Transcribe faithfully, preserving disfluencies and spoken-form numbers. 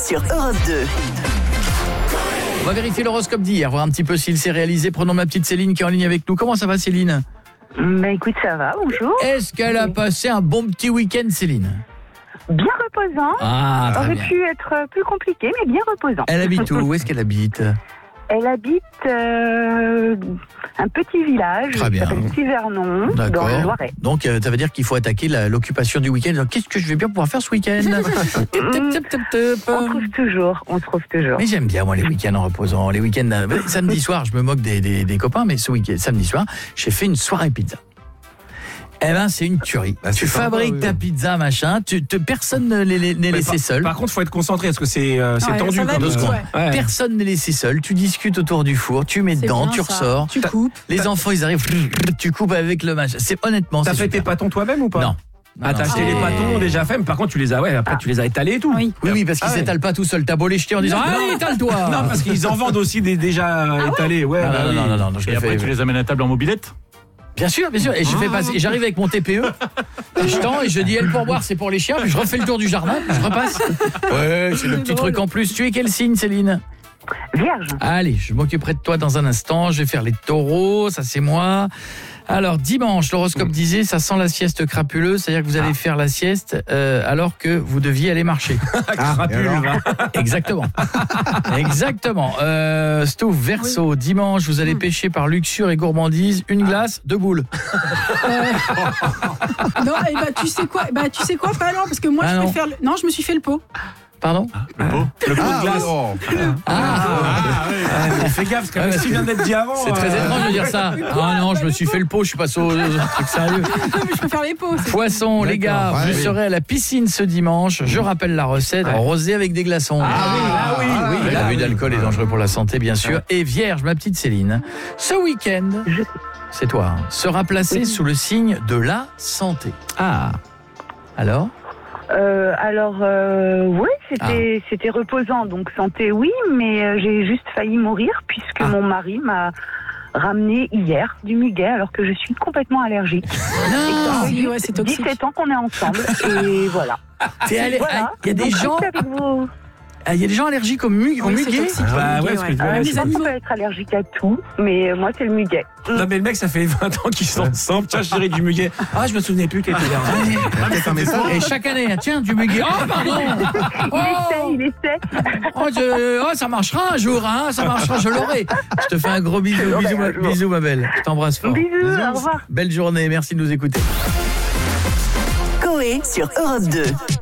sur Europe deux. On va vérifier l'horoscope d'hier, voir un petit peu s'il s'est réalisé. Prenons ma petite Céline qui est en ligne avec nous. Comment ça va, Céline ? Bah écoute, ça va, bonjour. Est-ce qu'elle a passé un bon petit week-end, Céline ? Bien reposant. Ah, très Aurait bien. pu être plus compliqué, mais bien reposant. Elle habite où ? Où est-ce qu'elle habite ? Elle habite euh, un petit village Très bien. qui s'appelle Petit-Vernon, dans le D'accord. Loiret. Donc, euh, ça veut dire qu'il faut attaquer la- l'occupation du week-end. Alors, qu'est-ce que je vais bien pouvoir faire ce week-end ? Tip, tip, tip, tip, tip. On trouve toujours, on trouve toujours. Mais j'aime bien, moi, les week-ends en reposant. Les week-ends, euh, samedi soir, je me moque des, des, des copains, mais ce week-end, samedi soir, j'ai fait une soirée pizza. Eh ben, c'est une tuerie. Ah, c'est tu sympa, fabriques oui. ta pizza, machin, tu, te, personne ne l'est n'est laissé par, seul. Par contre, faut être concentré parce que c'est euh, c'est Ouais, tendu ça va comme vite, euh, ouais. ouais. Personne n'est laissé seul. Tu discutes autour du four, tu mets C'est dedans, bien, tu ça. ressors. Tu coupes. Les enfants, ils arrivent, tu coupes avec le match. C'est honnêtement, T'as c'est fait tes super. pâtons toi-même ou pas? Non. Ah, t'as non, acheté c'est- les pâtons déjà faits, mais par contre tu les as, ouais, après tu les as étalés et tout. Oui. Oui, oui, parce qu'ils Ah ouais. s'étalent pas tout seuls. T'as beau les jeter en disant, allez, étale-toi. Non, parce qu'ils en vendent aussi des déjà étalés. Ouais, Non, bah non, oui. non, non, non, non, je Et l'ai après, fait. tu les amènes à table en mobilette? Bien sûr, bien sûr. Et je fais passer, et j'arrive avec mon T P E, et je tends et je dis, elle pour boire, c'est pour les chiens, puis je refais le tour du jardin, puis je repasse. Ouais, c'est le petit truc en plus. Tu es quel signe, Céline ? Vierge. Allez, je m'occuperai de toi dans un instant. Je vais faire les taureaux, ça c'est moi. Alors, dimanche, l'horoscope disait, ça sent la sieste crapuleuse, c'est-à-dire que vous allez faire la sieste euh, alors que vous deviez aller marcher. Crapule, et alors va. Exactement. Exactement. Euh, Stouff, Verseau, dimanche, vous allez pêcher par luxure et gourmandise, une glace, deux boules. Non, et bah tu sais quoi Bah tu sais quoi Pas non, parce que moi Ah, je non. préfère. Le... Non, je me suis fait le pot. Pardon ? Le pot. Le pot Ah, de glace. oh. Ah, Ah, fais gaffe, parce que Ouais, même parce si tu viens d'être dit avant. c'est très euh, étrange de dire ça. Ah non, je me suis fait le pot, je suis passé au au truc sérieux. Non, mais je préfère les pots. c'est- Poisson, les gars, D'accord, vous ouais, oui. serez à la piscine ce dimanche. Je rappelle la recette, rosé avec des glaçons. Ah oui, ah oui, oui. Oui, là, l'abus oui. d'alcool est dangereux pour la santé, bien sûr. Et vierge, ma petite Céline, ce week-end, c'est toi, hein, sera placé sous le signe de la santé. Ah. Alors ? Euh, alors, euh, oui, c'était c'était reposant, donc santé, oui, mais euh, j'ai juste failli mourir puisque Ah. mon mari m'a ramené hier du muguet alors que je suis complètement allergique. Non, Ça fait si, ouais, c'est toxique. dix-sept ans qu'on est ensemble et voilà. t'es allé- Voilà. il y a des Donc, gens, restez avec vos- ah, il y a des gens allergiques au, mu- au Oui, c'est muguet. toxique. Bah le ouais, muguet, parce que tu ouais. vois, Euh, c'est- je pense qu'on peut être allergique à tout, mais euh, moi c'est le muguet. Non mais le mec ça fait vingt ans qu'ils sont ensemble. Tiens chérie du muguet. Ah je me souvenais plus qu'elle était là. Peut-être un message. Et chaque année, tiens, du muguet. Oh, pardon. Il Oh. essaie, il essaie. Oh, je- oh, ça marchera un jour, hein, ça marchera, je l'aurai. Je te fais un gros bisou, l'aurai bisous, ma, un jour. bisous, ma belle. Je t'embrasse fort. Bisous, au revoir. Belle journée, merci de nous écouter. Coé sur Europe deux.